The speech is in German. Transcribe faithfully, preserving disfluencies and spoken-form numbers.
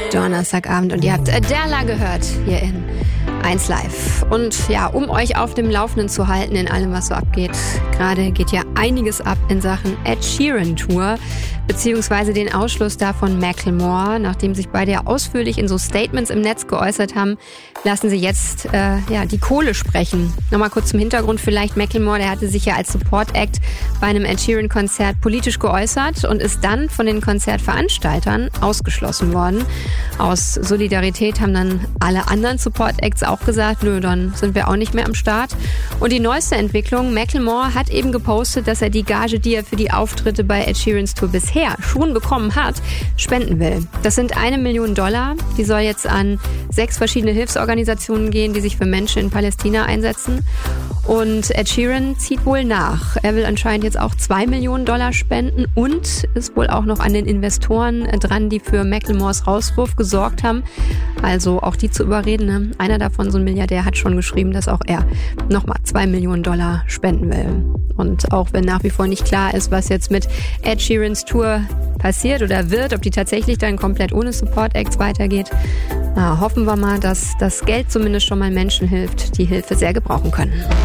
Donnerstagabend und ihr habt Adela gehört hier in eins Live. Und ja, um euch auf dem Laufenden zu halten in allem, was so abgeht, gerade geht ja einiges ab in Sachen Ed Sheeran Tour, beziehungsweise den Ausschluss davon Macklemore. Nachdem sich beide ja ausführlich in so Statements im Netz geäußert haben, lassen sie jetzt äh, ja die Kohle sprechen. Nochmal kurz zum Hintergrund vielleicht. Macklemore, der hatte sich ja als Support-Act bei einem Ed Sheeran-Konzert politisch geäußert und ist dann von den Konzertveranstaltern ausgeschlossen worden. Aus Solidarität haben dann alle anderen Support-Acts auch gesagt, nö, dann sind wir auch nicht mehr am Start. Und die neueste Entwicklung, Macklemore hat eben gepostet, dass er die Gage, die er für die Auftritte bei Ed Sheerans Tour bisher schon bekommen hat, spenden will. Das sind eine Million Dollar. Die soll jetzt an sechs verschiedene Hilfsorganisationen gehen, die sich für Menschen in Palästina einsetzen. Und Ed Sheeran zieht wohl nach. Er will anscheinend jetzt auch zwei Millionen Dollar spenden und ist wohl auch noch an den Investoren dran, die für Macklemores Rauswurf gesorgt haben. Also auch die zu überreden. Ne? Einer davon, so ein Milliardär, hat schon geschrieben, dass auch er nochmal zwei Millionen Dollar spenden will. Und auch wenn nach wie vor nicht klar ist, was jetzt mit Ed Sheerans Tour passiert oder wird, ob die tatsächlich dann komplett ohne Support-Acts weitergeht, na, hoffen wir mal, dass das Geld zumindest schon mal Menschen hilft, die Hilfe sehr gebrauchen können.